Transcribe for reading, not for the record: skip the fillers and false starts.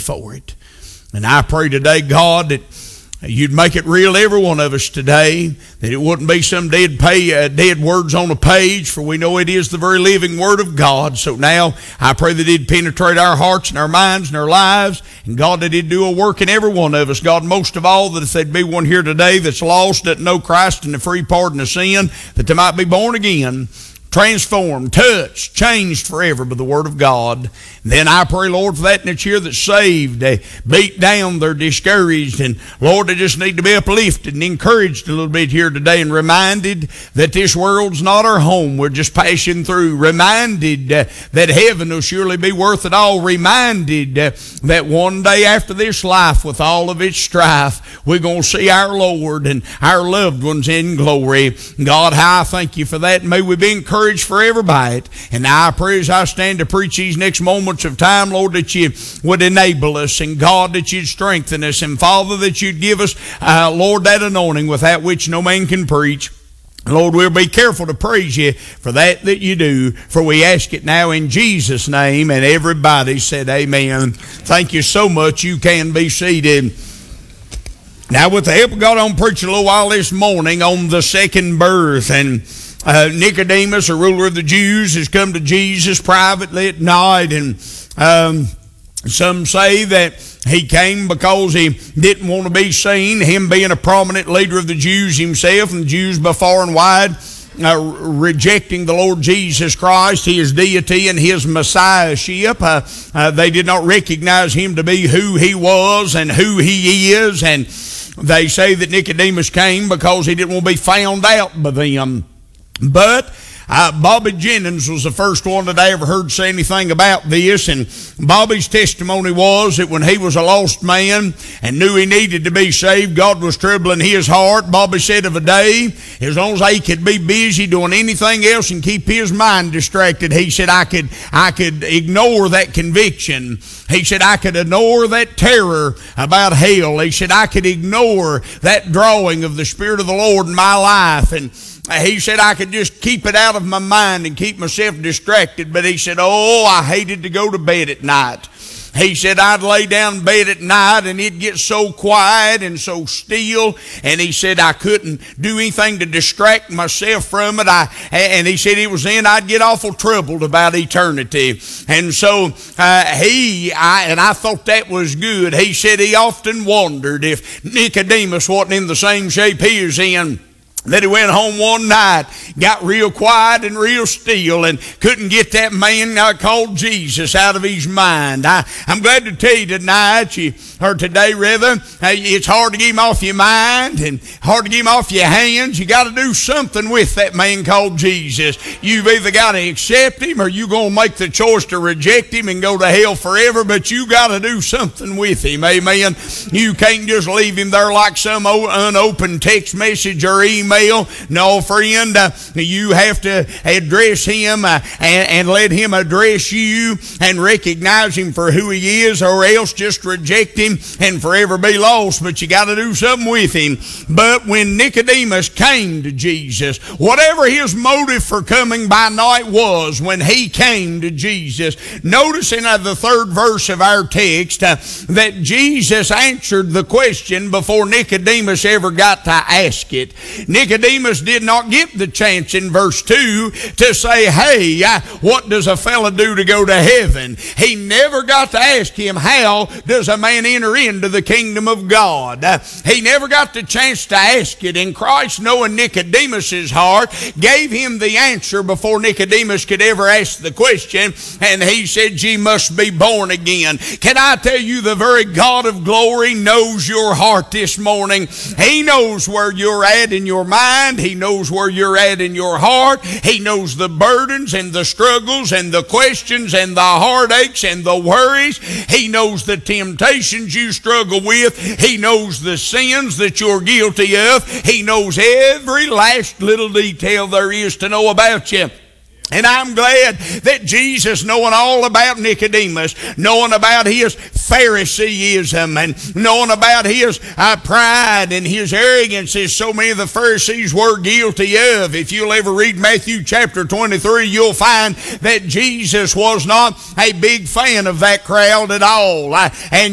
for it. And I pray today, God, that you'd make it real to every one of us today, that it wouldn't be some dead words on a page, for we know it is the very living Word of God. So now I pray that it'd penetrate our hearts and our minds and our lives, and God, that it'd do a work in every one of us. God, most of all, that if there'd be one here today that's lost, doesn't know Christ and the free pardon of sin, that they might be born again, transformed, touched, changed forever by the Word of God. And then I pray, Lord, for that that's here that's saved, they beat down, they're discouraged, and Lord, they just need to be uplifted and encouraged a little bit here today, and reminded that this world's not our home, we're just passing through, reminded that heaven will surely be worth it all, reminded that one day after this life, with all of its strife, we're going to see our Lord and our loved ones in glory. God, how I thank you for that, and may we be encouraged forever by it. And now I pray as I stand to preach these next moments of time, Lord, that you would enable us, and God, that you'd strengthen us, and Father, that you'd give us, Lord, that anointing with that which no man can preach. Lord, we'll be careful to praise you for that you do, for we ask it now in Jesus' name. And everybody said amen. Thank you so much. You can be seated. Now, with the help of God, I'm preaching a little while this morning on the second birth. And Nicodemus, a ruler of the Jews, has come to Jesus privately at night, and some say that he came because he didn't want to be seen, him being a prominent leader of the Jews himself, and the Jews by far and wide rejecting the Lord Jesus Christ, his deity and his messiahship. They did not recognize him to be who he was and who he is, and they say that Nicodemus came because he didn't want to be found out by them. But Bobby Jennings was the first one that I ever heard say anything about this, and Bobby's testimony was that when he was a lost man and knew he needed to be saved, God was troubling his heart. Bobby said of a day, as long as he could be busy doing anything else and keep his mind distracted, he said, I could ignore that conviction. He said, I could ignore that terror about hell. He said, I could ignore that drawing of the Spirit of the Lord in my life, and he said, I could just keep it out of my mind and keep myself distracted. But he said, oh, I hated to go to bed at night. He said, I'd lay down in bed at night and it'd get so quiet and so still. And he said, I couldn't do anything to distract myself from it. And he said, it was then I'd get awful troubled about eternity. And so I thought that was good. He said he often wondered if Nicodemus wasn't in the same shape he is in, that he went home one night, got real quiet and real still, and couldn't get that man called Jesus out of his mind. I'm glad to tell you tonight, or today rather, it's hard to get him off your mind and hard to get him off your hands. You got to do something with that man called Jesus. You've either got to accept him or you're going to make the choice to reject him and go to hell forever, but you got to do something with him, amen. You can't just leave him there like some unopened text message or email. No, friend, you have to address him and let him address you and recognize him for who he is, or else just reject him and forever be lost. But you got to do something with him. But when Nicodemus came to Jesus, whatever his motive for coming by night was, when he came to Jesus, notice in the third verse of our text that Jesus answered the question before Nicodemus ever got to ask it. Nicodemus did not get the chance in verse 2 to say, hey, what does a fella do to go to heaven? He never got to ask him, how does a man enter into the kingdom of God? He never got the chance to ask it, and Christ, knowing Nicodemus's heart, gave him the answer before Nicodemus could ever ask the question, and he said, ye must be born again. Can I tell you, the very God of glory knows your heart this morning. He knows where you're at in your mind. He knows where you're at in your heart. He knows the burdens and the struggles and the questions and the heartaches and the worries. He knows the temptations you struggle with. He knows the sins that you're guilty of. He knows every last little detail there is to know about you. And I'm glad that Jesus, knowing all about Nicodemus, knowing about his Phariseeism and knowing about his pride and his arrogance, as so many of the Pharisees were guilty of. If you'll ever read Matthew chapter 23, you'll find that Jesus was not a big fan of that crowd at all. And